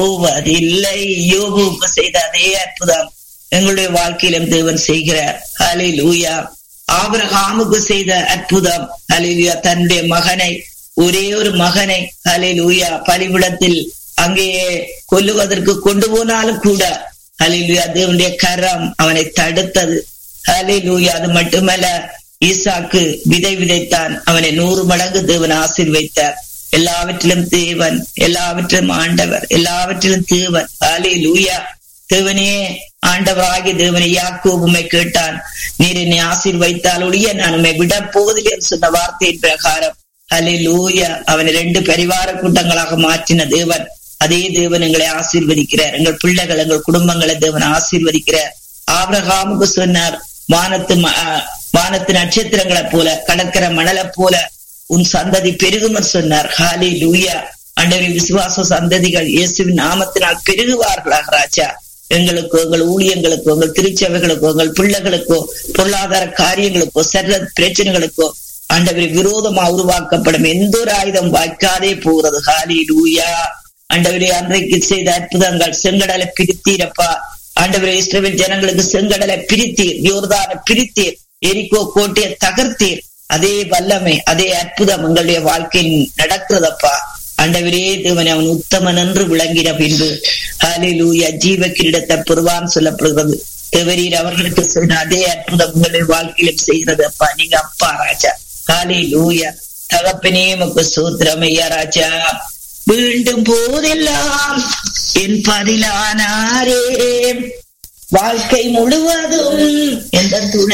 போவதில்லை. யோபுவுக்கு செய்த அதே அற்புதம் எங்களுடைய வாழ்க்கையிலும் தேவன் செய்கிறார். ஹல்லேலூயா. ஆபிரகாமுக்கு செய்த அற்புதம், ஹல்லேலூயா, தன்னுடைய மகனை, ஒரே ஒரு மகனை, ஹல்லேலூயா, பலிபீடத்தில் அங்கேயே கொல்லுவதற்கு கொண்டு போனாலும் கூட, ஹல்லேலூயா, தேவனுடைய கரம் அவனை தடுத்தது. ஹல்லேலூயா. அது மட்டுமல்ல, ஈசாக்கு விதை விதைத்தான், அவனை 100 மடங்கு தேவன் ஆசீர்வதித்தார். எல்லாவற்றிலும் தேவன், எல்லாவற்றிலும் ஆண்டவர், எல்லாவற்றிலும் தேவன். ஹல்லேலூயா. தேவனே, ஆண்டவராகிய தேவனை யாக்கோபு உம்மை கேட்டான், நீர் என்னை ஆசீர்வதித்தால் ஒழிய நான் உம்மை விட போவதில்லை என்று சொன்ன வார்த்தையின் பிரகாரம், ஹல்லேலூயா, அவனை 2 பரிவார கூட்டங்களாக மாற்றின தேவன். அதே தேவன் எங்களை ஆசீர்வதிக்கிறார். எங்கள் பிள்ளைகள், எங்கள் குடும்பங்களை தேவன் ஆசீர்வதிக்கிறார். ஆபிரகாமுக்கு சொன்னார், வானத்து நட்சத்திரங்களை போல, கடற்கரை மணலை போல உன் சந்ததி பெருகும் சொன்னார். ஹல்லேலூயா. ஆண்டவரின் விசுவாச சந்ததிகள் இயேசுவின் நாமத்தினால் பெருகுவார்களாக. ராஜா, எங்களுக்கோ, எங்கள் ஊழியங்களுக்கோ, எங்கள் திருச்சபைகளுக்கோ, எங்கள் பிள்ளைகளுக்கோ, பொருளாதார காரியங்களுக்கோ, சர்வ பிரச்சனைகளுக்கோ ஆண்டவரை விரோதமா உருவாக்கப்படும் எந்த ஒரு ஆயுதம் வாய்க்காதே போகிறது. ஹல்லேலூயா. ஆண்டவரே, அன்றைக்கு செய்த அற்புதங்கள், செங்கடலை பிரித்தீரப்பா. ஆண்டவரே, இஸ்ரவேல் ஜனங்களுக்கு செங்கடலை பிரித்தீர், யோர்தானை பிரித்தீர், எரிகோ கோட்டையை தகர்த்தீர். அதே வல்லமை, அதே அற்புதம் எங்களுடைய வாழ்க்கையில் நடக்கிறதப்பா. ஆண்டவரே தேவன், அவன் உத்தமன் என்று விளங்கின பின்பு ஹல்லேலூயா ஜீவ கிரீடத்தை பெறுவான் சொல்லப்படுகிறது. தேவரீர் அவர்களுக்கு சொன்ன அதே அற்புதம் உங்களுடைய வாழ்க்கையிலும் செய்கிறது அப்பா. நீங்க அப்பா ராஜா. ஹல்லேலூயா. தகப்பனே, உமக்கு ஸ்தோத்திரம் ஐயா ராஜா. மீண்டும் போதெல்லாம் என் பதிலானாரே, வாழ்க்கை முழுவதும் எந்த துணை